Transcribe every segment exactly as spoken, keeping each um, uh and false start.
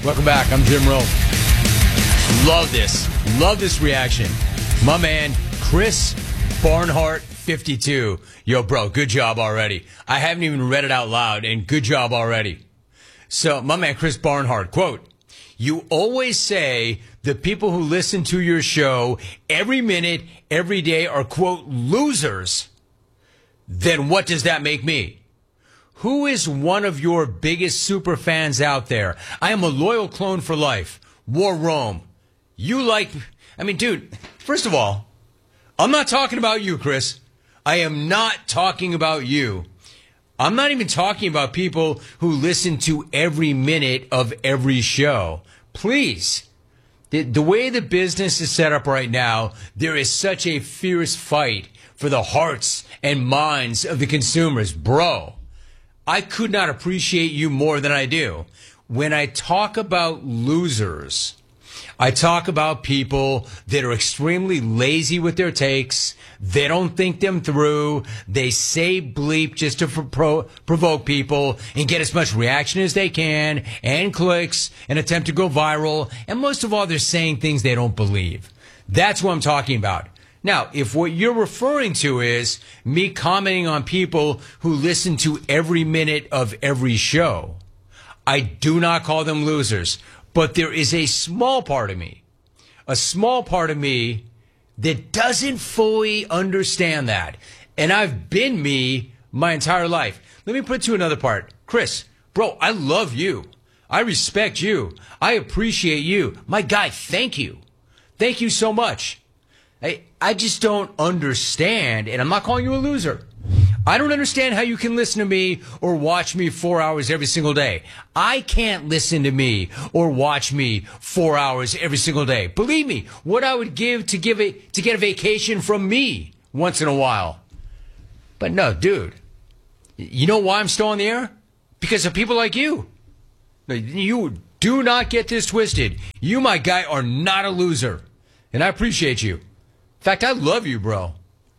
Welcome back. I'm Jim Rowe. Love this. Love this reaction. My man, Chris Barnhart, fifty-two. Yo, bro, good job already. I haven't even read it out loud, and good job already. So, my man, Chris Barnhart, quote, "You always say the people who listen to your show every minute, every day are, quote, losers. Then what does that make me? Who is one of your biggest super fans out there? I am a loyal clone for life. War Rome. You like, I mean, dude, first of all, I'm not talking about you, Chris. I am not talking about you. I'm not even talking about people who listen to every minute of every show. Please. The, the way the business is set up right now, there is such a fierce fight for the hearts and minds of the consumers. Bro, I could not appreciate you more than I do. When I talk about losers, I talk about people that are extremely lazy with their takes. They don't think them through. They say bleep just to pro- provoke people and get as much reaction as they can and clicks and attempt to go viral. And most of all, they're saying things they don't believe. That's what I'm talking about. Now, if what you're referring to is me commenting on people who listen to every minute of every show, I do not call them losers. But there is a small part of me, a small part of me that doesn't fully understand that. And I've been me my entire life. Let me put to another part. Chris, bro, I love you. I respect you. I appreciate you. My guy, thank you. Thank you so much. I, I just don't understand, and I'm not calling you a loser. I don't understand how you can listen to me or watch me four hours every single day. I can't listen to me or watch me four hours every single day. Believe me, what I would give to give it to get a vacation from me once in a while. But no, dude, you know why I'm still on the air? Because of people like you. You do not get this twisted. You, my guy, are not a loser. And I appreciate you. In fact, I love you, bro.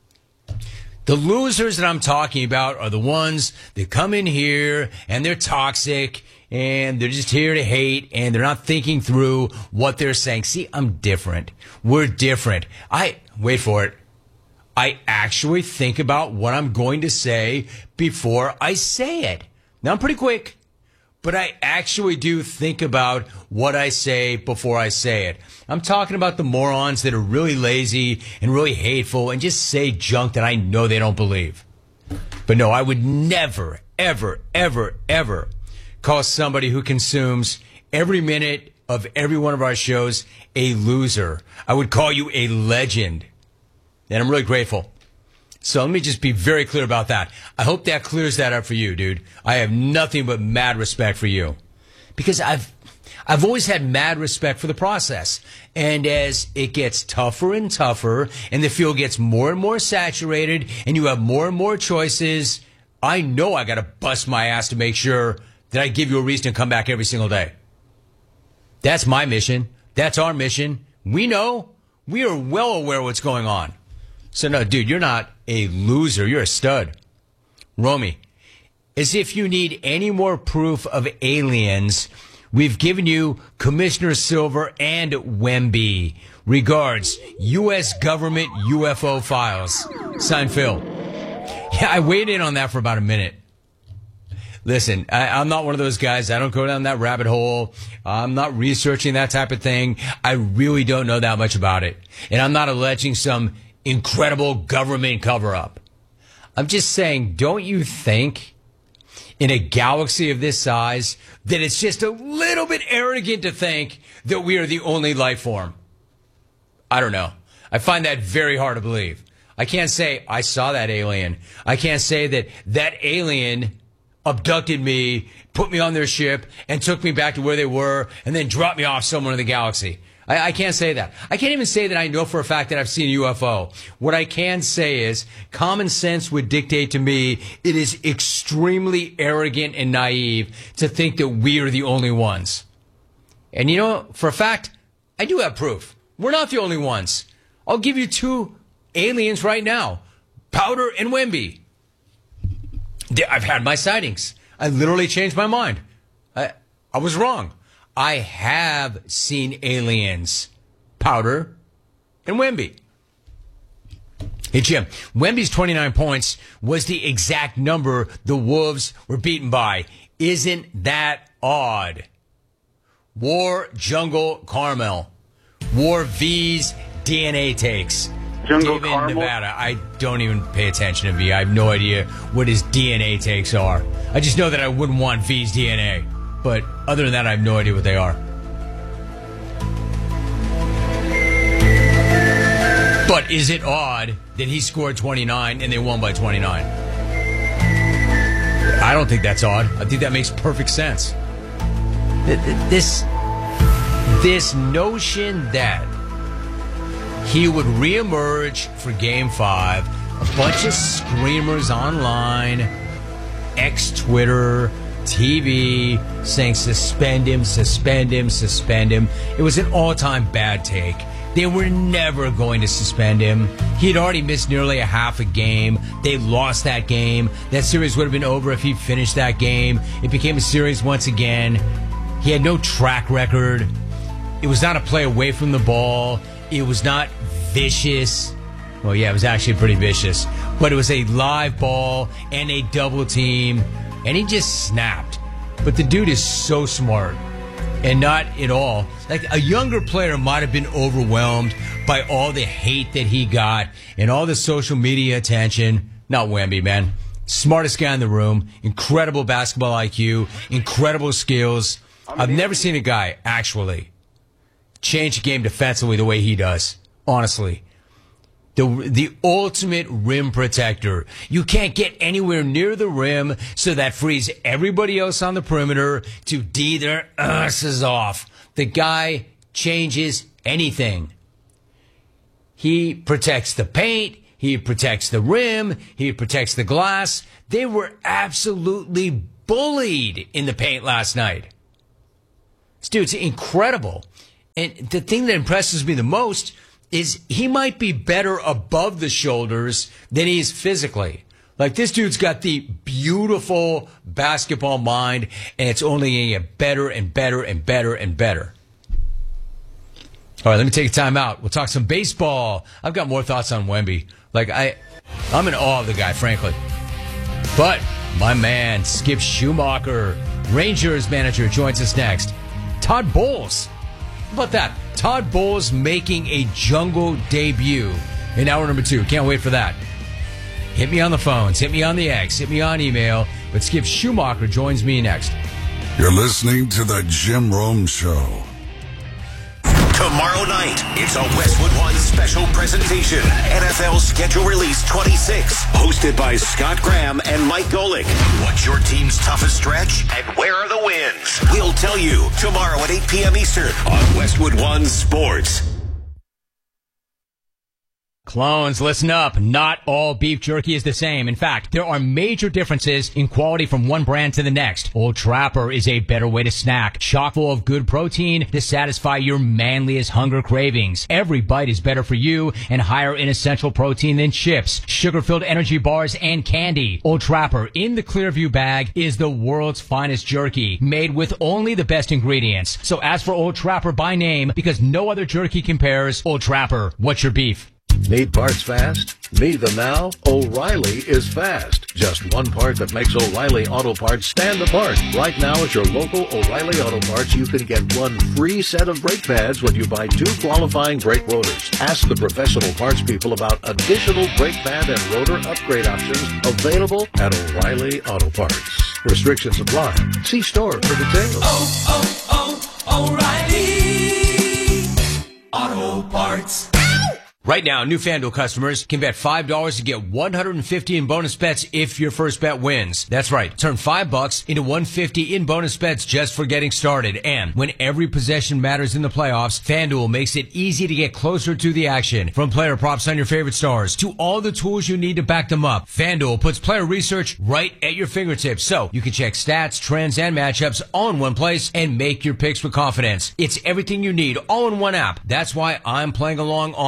The losers that I'm talking about are the ones that come in here and they're toxic and they're just here to hate and they're not thinking through what they're saying. See, I'm different. We're different. I, wait for it. I actually think about what I'm going to say before I say it. Now, I'm pretty quick, but I actually do think about what I say before I say it. I'm talking about the morons that are really lazy and really hateful and just say junk that I know they don't believe. But no, I would never, ever, ever, ever call somebody who consumes every minute of every one of our shows a loser. I would call you a legend. And I'm really grateful. So let me just be very clear about that. I hope that clears that up for you, dude. I have nothing but mad respect for you. Because I've I've always had mad respect for the process. And as it gets tougher and tougher, and the field gets more and more saturated, and you have more and more choices, I know I got to bust my ass to make sure that I give you a reason to come back every single day. That's my mission. That's our mission. We know. We are well aware of what's going on. So no, dude, you're not a loser. You're a stud. Romy, as if you need any more proof of aliens, we've given you Commissioner Silver and Wemby. Regards, U S government U F O files. Signed, Phil. Yeah, I weighed in on that for about a minute. Listen, I, I'm not one of those guys. I don't go down that rabbit hole. I'm not researching that type of thing. I really don't know that much about it. And I'm not alleging some incredible government cover-up. I'm just saying, don't you think in a galaxy of this size that it's just a little bit arrogant to think that we are the only life form? I don't know. I find that very hard to believe. I can't say I saw that alien. I can't say that that alien abducted me, put me on their ship, and took me back to where they were, and then dropped me off somewhere in the galaxy. I, I can't say that. I can't even say that I know for a fact that I've seen a U F O. What I can say is common sense would dictate to me it is extremely arrogant and naive to think that we are the only ones. And you know, for a fact, I do have proof. We're not the only ones. I'll give you two aliens right now, Powder and Wemby. I've had my sightings. I literally changed my mind. I, I was wrong. I have seen aliens. Powder and Wemby. Hey, Jim, Wemby's twenty-nine points was the exact number the Wolves were beaten by. Isn't that odd? War Jungle Carmel. War V's D N A takes. Jungle David, Carmel? Nevada. I don't even pay attention to V. I have no idea what his D N A takes are. I just know that I wouldn't want V's D N A. But other than that, I have no idea what they are. But is it odd that he scored twenty-nine and they won by twenty-nine? I don't think that's odd. I think that makes perfect sense. This, this notion that he would reemerge for Game five, a bunch of screamers online, ex-Twitter, T V, saying suspend him, suspend him, suspend him. It was an all-time bad take. They were never going to suspend him. He'd already missed nearly a half a game. They lost that game. That series would have been over if he finished that game. It became a series once again. He had no track record. It was not a play away from the ball. It was not vicious. Well, yeah, it was actually pretty vicious. But it was a live ball and a double team. And he just snapped. But the dude is so smart. And not at all. Like, a younger player might have been overwhelmed by all the hate that he got and all the social media attention. Not Wemby, man. Smartest guy in the room. Incredible basketball I Q. Incredible skills. I've never seen a guy, actually, change the game defensively the way he does. Honestly. The, the ultimate rim protector. You can't get anywhere near the rim, so that frees everybody else on the perimeter to D their asses off. The guy changes anything. He protects the paint. He protects the rim. He protects the glass. They were absolutely bullied in the paint last night. This dude's incredible. And the thing that impresses me the most is he might be better above the shoulders than he is physically. Like, this dude's got the beautiful basketball mind, and it's only going to get better and better and better and better. All right, let me take a time out. We'll talk some baseball. I've got more thoughts on Wemby. Like, I, I'm in awe of the guy, frankly. But my man, Skip Schumacher, Rangers manager, joins us next. Todd Bowles. How about that? Todd Bowles making a jungle debut in hour number two. Can't wait for that. Hit me on the phones. Hit me on the X. Hit me on email. But Skip Schumacher joins me next. You're listening to the Jim Rome Show. Tomorrow night, it's a Westwood One special presentation. N F L Schedule Release twenty-six. Hosted by Scott Graham and Mike Golick. What's your team's toughest stretch? And where are the wins? We'll tell you tomorrow at eight p.m. Eastern on Westwood One Sports. Clones, listen up. Not all beef jerky is the same. In fact, there are major differences in quality from one brand to the next. Old Trapper is a better way to snack. Chock full of good protein to satisfy your manliest hunger cravings. Every bite is better for you and higher in essential protein than chips, sugar-filled energy bars, and candy. Old Trapper in the Clearview bag is the world's finest jerky, made with only the best ingredients. So ask for Old Trapper by name because no other jerky compares. Old Trapper, what's your beef? Need parts fast? Need them now? O'Reilly is fast. Just one part that makes O'Reilly Auto Parts stand apart. Right now at your local O'Reilly Auto Parts, you can get one free set of brake pads when you buy two qualifying brake rotors. Ask the professional parts people about additional brake pad and rotor upgrade options available at O'Reilly Auto Parts. Restrictions apply. See store for details. Oh, oh, oh, O'Reilly Auto Parts. Right now, new FanDuel customers can bet five dollars to get one hundred fifty in bonus bets if your first bet wins. That's right. Turn five bucks into one hundred fifty in bonus bets just for getting started. And when every possession matters in the playoffs, FanDuel makes it easy to get closer to the action. From player props on your favorite stars to all the tools you need to back them up, FanDuel puts player research right at your fingertips. So you can check stats, trends, and matchups all in one place and make your picks with confidence. It's everything you need all in one app. That's why I'm playing along on it. So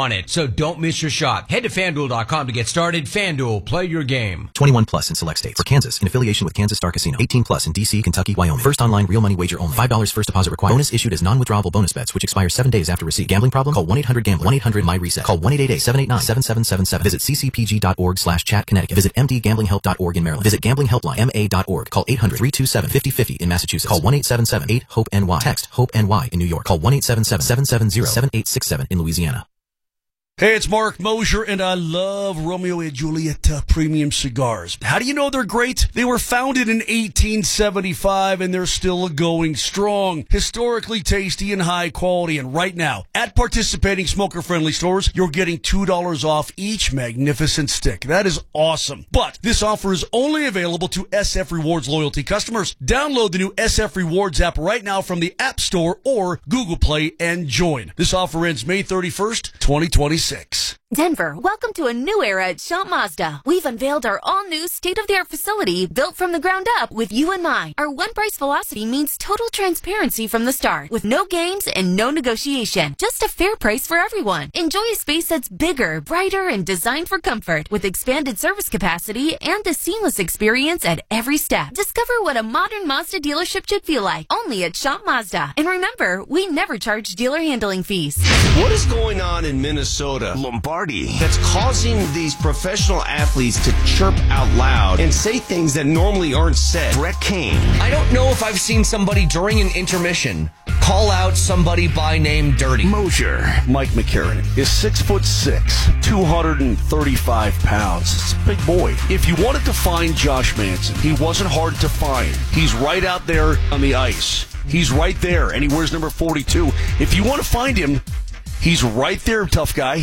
don't miss your shot. Head to FanDuel dot com to get started. FanDuel, play your game. twenty-one plus in select states. For Kansas, in affiliation with Kansas Star Casino. eighteen plus in D C, Kentucky, Wyoming. First online real money wager only. five dollars first deposit required. Bonus issued as non-withdrawable bonus bets, which expire seven days after receipt. Gambling problem? Call one eight hundred gambler. one eight hundred my reset. Call one eight eight eight, seven eight nine, seven seven seven seven. Visit c c p g dot org slash chat Connecticut. Visit m d gambling help dot org in Maryland. Visit gambling helpline m a dot org. Call eight hundred, three two seven, five oh five oh in Massachusetts. Call one eight seven seven, eight, hope N Y. Text HOPE N Y in New York. Call one eight seven seven, seven seven zero, seven eight six seven in Louisiana. Hey, it's Mark Mosier, and I love Romeo and Juliet uh, Premium Cigars. How do you know they're great? They were founded in eighteen seventy-five, and they're still going strong. Historically tasty and high quality, and right now, at participating smoker-friendly stores, you're getting two dollars off each magnificent stick. That is awesome. But this offer is only available to S F Rewards loyalty customers. Download the new S F Rewards app right now from the App Store or Google Play and join. This offer ends May thirty-first, twenty twenty-six. Denver, welcome to a new era at Shop Mazda. We've unveiled our all-new state-of-the-art facility built from the ground up with you in mind. Our one-price philosophy means total transparency from the start, with no games and no negotiation. Just a fair price for everyone. Enjoy a space that's bigger, brighter, and designed for comfort, with expanded service capacity and a seamless experience at every step. Discover what a modern Mazda dealership should feel like, only at Shop Mazda. And remember, we never charge dealer handling fees. What is going on in Minnesota, Lombardi, that's causing these professional athletes to chirp out loud and say things that normally aren't said? Brett Kane. I don't know if I've seen somebody during an intermission call out somebody by name dirty. Mosier. Mike McCarron is six foot six, two hundred thirty-five pounds. It's a big boy. If you wanted to find Josh Manson, he wasn't hard to find. He's right out there on the ice. He's right there, and he wears number forty-two. If you want to find him, he's right there, tough guy.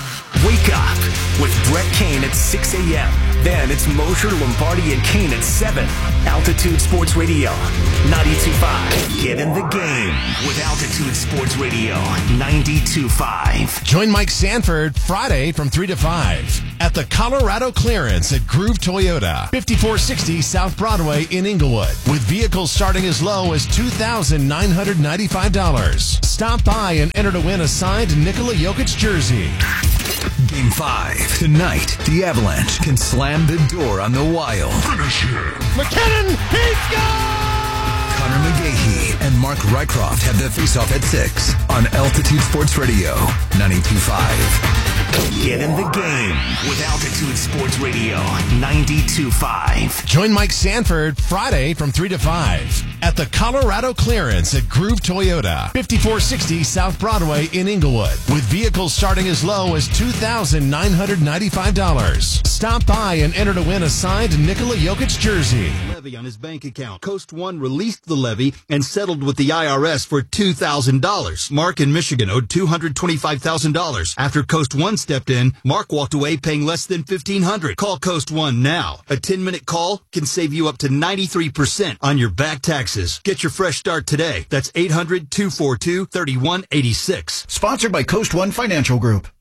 Wake up with Brett Kane at six a.m. Then it's Mosier, Lombardi, and Kane at seven. Altitude Sports Radio, ninety-two point five. Get in the game with Altitude Sports Radio, ninety-two point five. Join Mike Sanford Friday from three to five at the Colorado Clearance at Groove Toyota, fifty-four sixty South Broadway in Inglewood, with vehicles starting as low as two thousand nine hundred ninety-five dollars. Stop by and enter to win a signed Nikola Jokic jersey. Game five. Tonight, the Avalanche can slam the door on the Wild. Finish him. McKinnon, he's gone! Connor McGahey and Mark Rycroft have the face-off at six on Altitude Sports Radio, ninety-two point five. Get in the game with Altitude Sports Radio, ninety-two point five. Join Mike Sanford Friday from three to five at the Colorado Clearance at Groove Toyota, fifty-four sixty South Broadway in Inglewood, with vehicles starting as low as two thousand nine hundred ninety-five dollars. Stop by and enter to win a signed Nikola Jokic jersey. Levy on his bank account. Coast One released the levy and settled with the I R S for two thousand dollars. Mark in Michigan owed two hundred twenty-five thousand dollars. After Coast One stepped in, Mark walked away paying less than fifteen hundred dollars. Call Coast One now. A ten-minute call can save you up to ninety-three percent on your back taxes. Get your fresh start today. That's eight hundred, two four two, three one eight six. Sponsored by Coast One Financial Group.